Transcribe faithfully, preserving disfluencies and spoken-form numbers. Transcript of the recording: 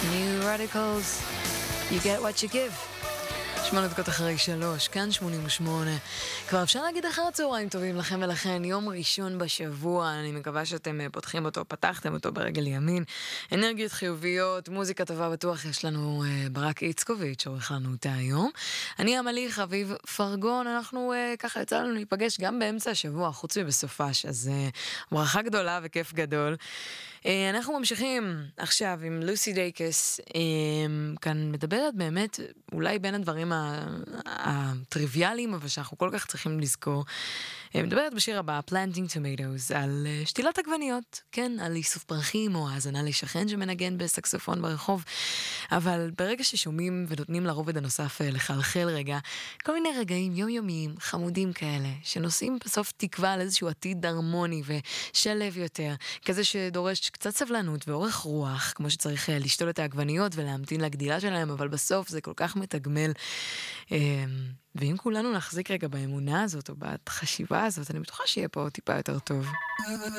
New Radicals, you get what you give. שמונה דקות אחרי שלוש, כאן שמונים ושמונה. כבר אפשר להגיד אחר צהריים טובים לכם ולכן, יום ראשון בשבוע, אני מקווה שאתם פותחים אותו, פתחתם אותו ברגל ימין. אנרגיות חיוביות, מוזיקה טובה בטוח, יש לנו uh, ברק איצקוביץ' שעורך לנו אותה היום. אני עמלי חביב פרגון, אנחנו uh, ככה יצא לנו להיפגש גם באמצע השבוע, חוץ מבסופש, אז uh, ברכה גדולה וכיף גדול. Uh, אנחנו ממשיכים עכשיו עם לוסי דייקס, uh, כאן מדברת באמת אולי בין הדברים הטריוויאליים, אבל שאנחנו כל כך צריכים לזכור. מדברת בשיר הבא, Planting Tomatoes, על שתילת עגבניות, כן, על איסוף פרחים או האזנה לשכן שמנגן בסקסופון ברחוב, אבל ברגע ששומעים ונותנים לרובד הנוסף לחלחל רגע, כל מיני רגעים יומיומיים, חמודים כאלה, שנושאים בסוף תקווה על איזשהו עתיד הרמוני ושלב יותר, כזה שדורש קצת סבלנות ואורך רוח, כמו שצריך לשתול את העגבניות ולהמתין לגדילה שלהם, אבל בסוף זה כל כך מתגמל. ואם כולנו נחזיק רגע באמונה הזאת או בחשיבה הזאת, אני בטוחה שיהיה פה טיפה יותר טוב.